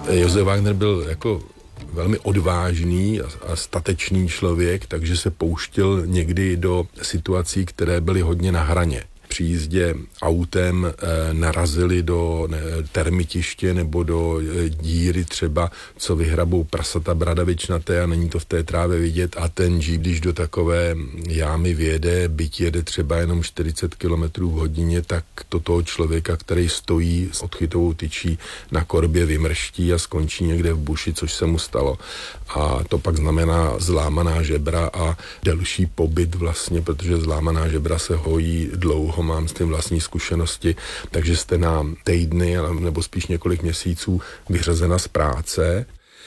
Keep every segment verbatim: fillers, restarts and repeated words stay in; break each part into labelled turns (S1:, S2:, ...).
S1: Josef Wagner byl jako velmi odvážný a statečný člověk, takže se pouštěl někdy do situací, které byly hodně na hraně. Při jízdě autem e, narazili do ne, termitiště nebo do e, díry třeba, co vyhrabou prasata bradavičnaté a není to v té trávě vidět a ten džíp, když do takové jámy vjede, byť jede třeba jenom čtyřicet kilometrů v hodině, tak to toho člověka, který stojí s odchytovou tyčí na korbě, vymrští a skončí někde v buši, což se mu stalo. A to pak znamená zlámaná žebra a delší pobyt vlastně, protože zlámaná žebra se hojí dlouho, mám s tím vlastní zkušenosti, takže jste na týdny nebo spíš několik měsíců vyřazena z práce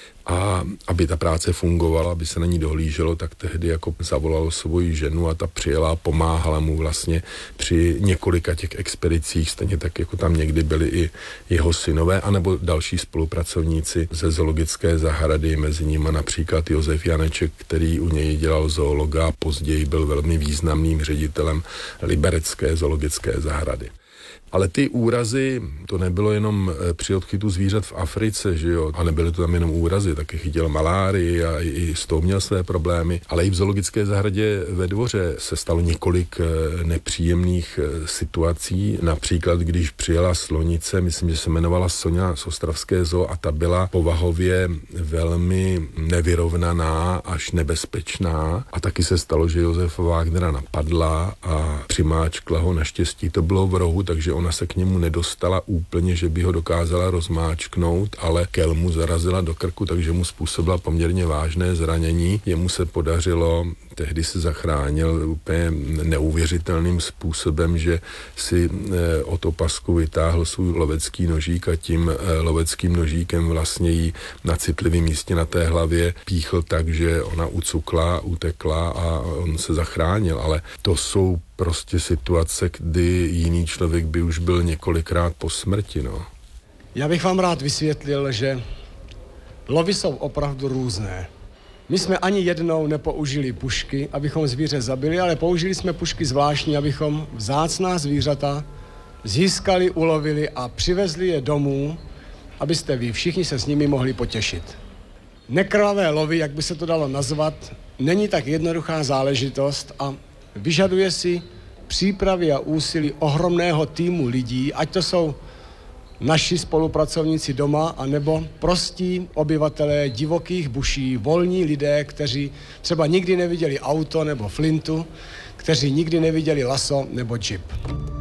S1: a aby ta práce fungovala, aby se na ní dohlíželo, tak tehdy jako zavolal svoji ženu a ta přijela a pomáhala mu vlastně při několika těch expedicích, stejně tak jako tam někdy byli i jeho synové, anebo další spolupracovníci ze zoologické zahrady, mezi nimi například Josef Janeček, který u něj dělal zoologa a později byl velmi významným ředitelem liberecké zoologické zahrady. Ale ty úrazy, to nebylo jenom při odchytu zvířat v Africe, že jo, a nebyly to tam jenom úrazy, taky chytil malárii a i s tou měl své problémy, ale i v zoologické zahradě ve Dvoře se stalo několik nepříjemných situací, například když přijela slonice, myslím, že se jmenovala Soňa z ostravské zoo a ta byla povahově velmi nevyrovnaná až nebezpečná a taky se stalo, že Josefa Wagnera napadla a přimáčkla ho, naštěstí to bylo v rohu, takže ona se k němu nedostala úplně, že by ho dokázala rozmáčknout, ale kelmu zarazila do krku, takže mu způsobila poměrně vážné zranění. Jemu se podařilo, tehdy se zachránil úplně neuvěřitelným způsobem, že si e, od opasku vytáhl svůj lovecký nožík a tím e, loveckým nožíkem vlastně jí na citlivém místě na té hlavě píchl tak, že ona ucukla, utekla a on se zachránil, ale to jsou prostě situace, kdy jiný člověk by už byl několikrát po smrti, no.
S2: Já bych vám rád vysvětlil, že lovy jsou opravdu různé. My jsme ani jednou nepoužili pušky, abychom zvíře zabili, ale použili jsme pušky zvláštní, abychom vzácná zvířata získali, ulovili a přivezli je domů, abyste vy všichni se s nimi mohli potěšit. Nekrvavé lovy, jak by se to dalo nazvat, není tak jednoduchá záležitost a vyžaduje si přípravy a úsilí ohromného týmu lidí, ať to jsou naši spolupracovníci doma, anebo prostí obyvatelé divokých buší, volní lidé, kteří třeba nikdy neviděli auto nebo flintu, kteří nikdy neviděli laso nebo džip.